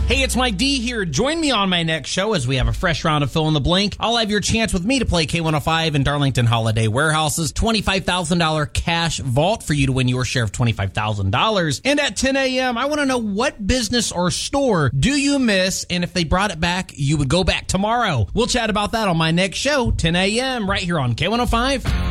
Hey, it's Mike D here. Join me on my next show as we have a fresh round of Fill in the Blank. I'll have your chance with me to play K105 and Darlington Holiday Warehouse's $25,000 cash vault for you to win your share of $25,000. And at 10 a.m., I want to know what business or store do you miss, and if they brought it back, you would go back tomorrow. We'll chat about that on my next show, 10 a.m., right here on K105.